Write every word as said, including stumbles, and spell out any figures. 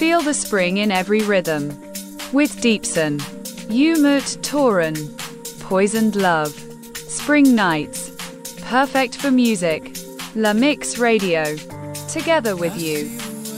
Feel the spring in every rhythm. With Deepson. Umut Toran. Poisoned Love. Spring Nights. Perfect for music. La Mix Radio. Together with you.